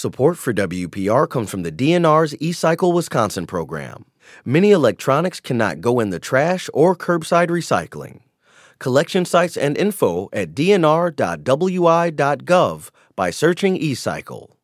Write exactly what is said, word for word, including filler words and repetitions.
Support for W P R comes from the D N R's eCycle Wisconsin program. Many electronics cannot go in the trash or curbside recycling. Collection sites and info at d n r dot w i dot gov by searching eCycle.